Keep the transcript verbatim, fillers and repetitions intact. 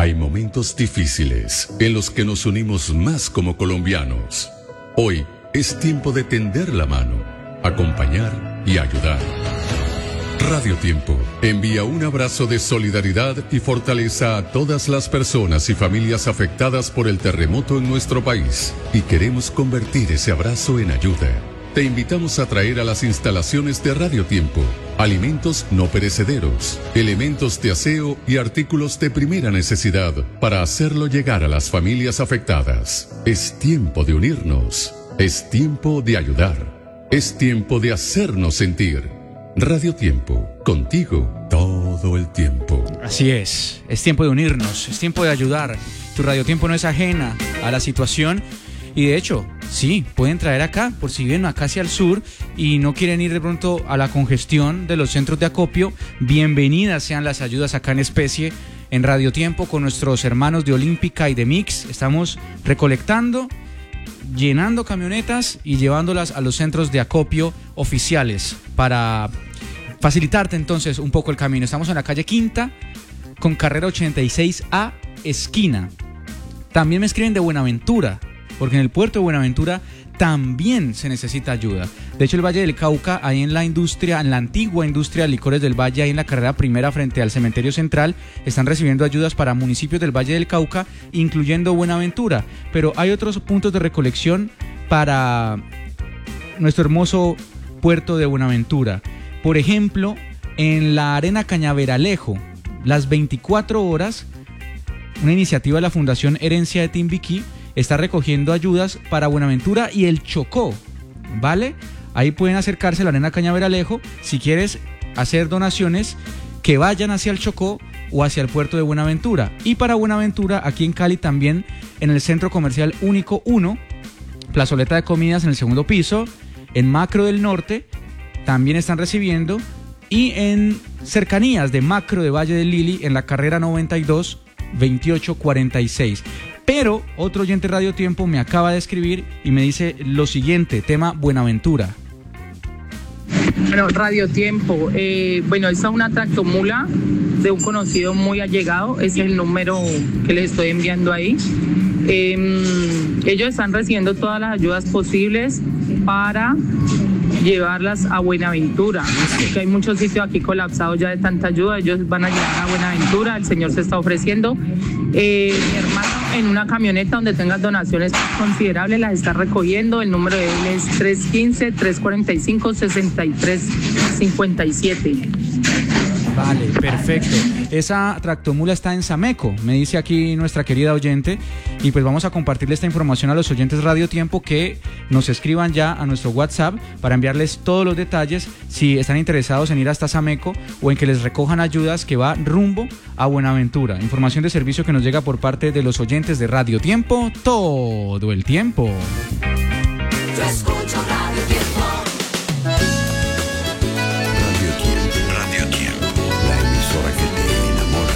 Hay momentos difíciles en los que nos unimos más como colombianos. Hoy es tiempo de tender la mano, acompañar y ayudar. Radio Tiempo envía un abrazo de solidaridad y fortaleza a todas las personas y familias afectadas por el terremoto en nuestro país, y queremos convertir ese abrazo en ayuda. Te invitamos a traer a las instalaciones de Radio Tiempo alimentos no perecederos, elementos de aseo y artículos de primera necesidad para hacerlo llegar a las familias afectadas. Es tiempo de unirnos, es tiempo de ayudar, es tiempo de hacernos sentir. Radio Tiempo, contigo todo el tiempo. Así es, es tiempo de unirnos, es tiempo de ayudar. Tu Radio Tiempo no es ajena a la situación. Y de hecho, sí, pueden traer acá, por si viven acá hacia el sur y no quieren ir de pronto a la congestión de los centros de acopio, bienvenidas sean las ayudas acá en especie en Radio Tiempo con nuestros hermanos de Olímpica y de Mix. Estamos recolectando, llenando camionetas y llevándolas a los centros de acopio oficiales para facilitarte entonces un poco el camino. Estamos en la calle Quinta con carrera ochenta y seis A, esquina. También me escriben de Buenaventura, porque en el puerto de Buenaventura también se necesita ayuda. De hecho, el Valle del Cauca, ahí en la industria, en la antigua industria de licores del Valle, ahí en la carrera primera frente al cementerio central, están recibiendo ayudas para municipios del Valle del Cauca, incluyendo Buenaventura. Pero hay otros puntos de recolección para nuestro hermoso puerto de Buenaventura. Por ejemplo, en la Arena Cañaveralejo, las veinticuatro horas, una iniciativa de la Fundación Herencia de Timbiquí está recogiendo ayudas para Buenaventura y el Chocó, ¿vale? Ahí pueden acercarse a la Arena Cañaveralejo si quieres hacer donaciones que vayan hacia el Chocó o hacia el puerto de Buenaventura. Y para Buenaventura, aquí en Cali también, en el Centro Comercial Único uno, plazoleta de comidas en el segundo piso, en Macro del Norte, también están recibiendo, y en cercanías de Macro de Valle del Lili, en la carrera noventa y dos, veintiocho cuarenta y seis. Pero otro oyente Radio Tiempo me acaba de escribir y me dice lo siguiente, tema Buenaventura. Bueno, Radio Tiempo, eh, bueno, esta es una tractomula de un conocido muy allegado, es el número que les estoy enviando ahí. Eh, ellos están recibiendo todas las ayudas posibles para llevarlas a Buenaventura, porque hay muchos sitios aquí colapsados ya de tanta ayuda. Ellos van a llegar a Buenaventura, el señor se está ofreciendo. Eh, mi hermano en una camioneta donde tenga donaciones considerables las está recogiendo. El número de él es tres uno cinco, tres cuatro cinco, seis tres cinco siete. Vale, perfecto. Esa tractomula está en Sameco, me dice aquí nuestra querida oyente, y pues vamos a compartirle esta información a los oyentes Radio Tiempo que nos escriban ya a nuestro WhatsApp para enviarles todos los detalles si están interesados en ir hasta Sameco o en que les recojan ayudas que va rumbo a Buenaventura. Información de servicio que nos llega por parte de los oyentes de Radio Tiempo todo el tiempo.